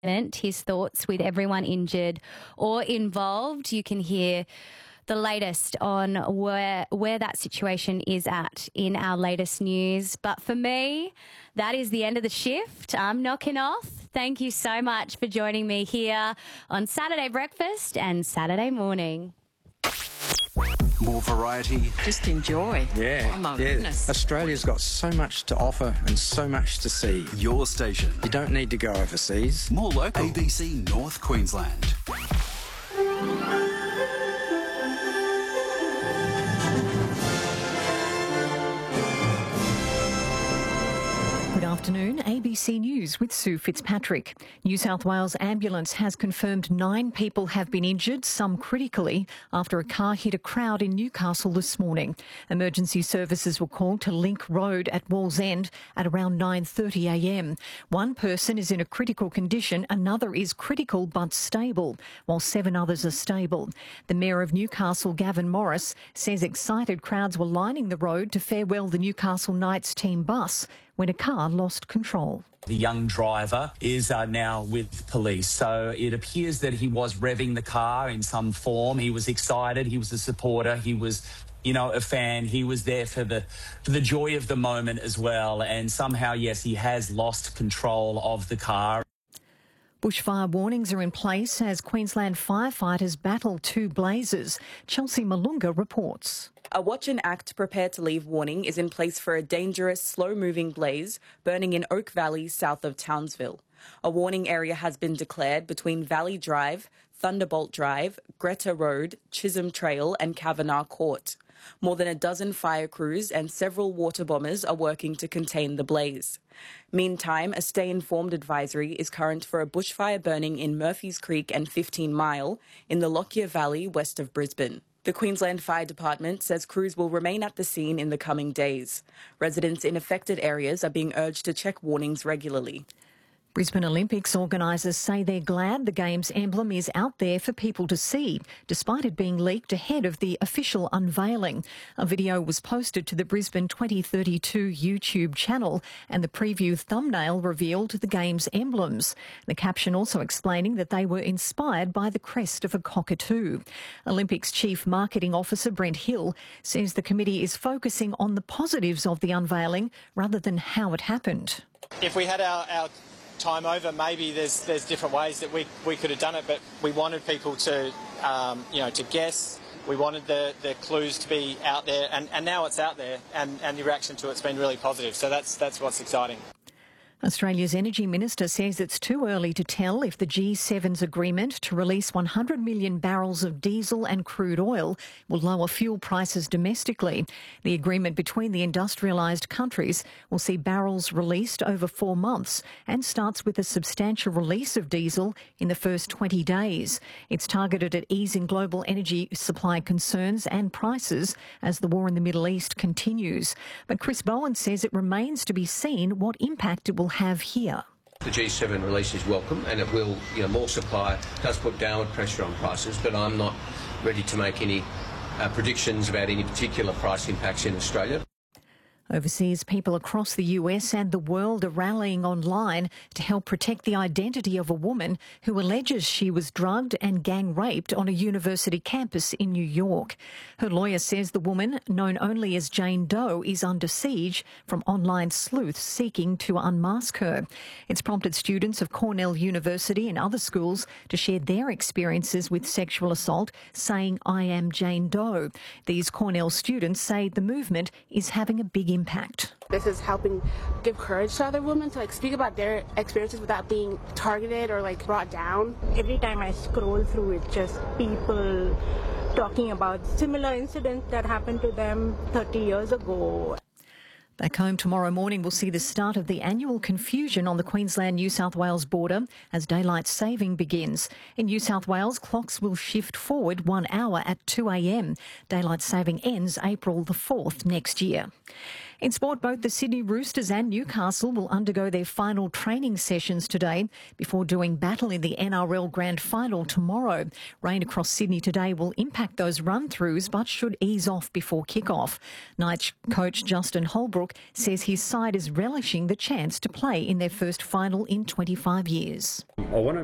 his thoughts with everyone injured or involved. You can hear the latest on where that situation is at in our latest news. But for me, that is the end of the shift. I'm knocking off. Thank you so much for joining me here on Saturday Breakfast and Saturday Morning. More variety. Just enjoy. Yeah. Oh, my goodness. Australia's got so much to offer and so much to see. Your station. You don't need to go overseas. More local. ABC North Queensland. Good afternoon, ABC News with Sue Fitzpatrick. New South Wales Ambulance has confirmed 9 people have been injured, some critically, after a car hit a crowd in Newcastle this morning. Emergency services were called to Link Road at Wallsend at around 9:30am. One person is in a critical condition, another is critical but stable, while 7 others are stable. The Mayor of Newcastle, Gavin Morris, says excited crowds were lining the road to farewell the Newcastle Knights team bus when a car lost control. The young driver is now with police, so it appears that he was revving the car in some form. He was excited, he was a supporter, he was, a fan. He was there for the joy of the moment as well, and somehow, yes, he has lost control of the car. Bushfire warnings are in place as Queensland firefighters battle 2 blazes. Chelsea Malunga reports. A watch and act prepare to leave warning is in place for a dangerous, slow-moving blaze burning in Oak Valley south of Townsville. A warning area has been declared between Valley Drive, Thunderbolt Drive, Greta Road, Chisholm Trail and Kavanagh Court. More than a dozen fire crews and several water bombers are working to contain the blaze. Meantime, a Stay Informed advisory is current for a bushfire burning in Murphy's Creek and 15 Mile in the Lockyer Valley west of Brisbane. The Queensland Fire Department says crews will remain at the scene in the coming days. Residents in affected areas are being urged to check warnings regularly. Brisbane Olympics organisers say they're glad the Games emblem is out there for people to see, despite it being leaked ahead of the official unveiling. A video was posted to the Brisbane 2032 YouTube channel and the preview thumbnail revealed the Games emblems. The caption also explaining that they were inspired by the crest of a cockatoo. Olympics Chief Marketing Officer Brent Hill says the committee is focusing on the positives of the unveiling rather than how it happened. If we had our time over, maybe there's different ways that we could have done it, but we wanted people to to guess. We wanted the clues to be out there, and now it's out there, and the reaction to it's been really positive, so that's what's exciting. Australia's Energy Minister says it's too early to tell if the G7's agreement to release 100 million barrels of diesel and crude oil will lower fuel prices domestically. The agreement between the industrialised countries will see barrels released over 4 months and starts with a substantial release of diesel in the first 20 days. It's targeted at easing global energy supply concerns and prices as the war in the Middle East continues. But Chris Bowen says it remains to be seen what impact it will have here. The G7 release is welcome, and it will, more supply does put downward pressure on prices, but I'm not ready to make any predictions about any particular price impacts in Australia. Overseas, people across the US and the world are rallying online to help protect the identity of a woman who alleges she was drugged and gang raped on a university campus in New York. Her lawyer says the woman, known only as Jane Doe, is under siege from online sleuths seeking to unmask her. It's prompted students of Cornell University and other schools to share their experiences with sexual assault, saying, "I am Jane Doe." These Cornell students say the movement is having a big impact. This is helping give courage to other women to speak about their experiences without being targeted or brought down. Every time I scroll through it, just people talking about similar incidents that happened to them 30 years ago. Back home tomorrow morning, we'll see the start of the annual confusion on the Queensland-New South Wales border as daylight saving begins. In New South Wales, clocks will shift forward 1 hour at 2 a.m. Daylight saving ends April the 4th next year. In sport, both the Sydney Roosters and Newcastle will undergo their final training sessions today before doing battle in the NRL Grand Final tomorrow. Rain across Sydney today will impact those run-throughs but should ease off before kick-off. Knights coach Justin Holbrook says his side is relishing the chance to play in their first final in 25 years. I want to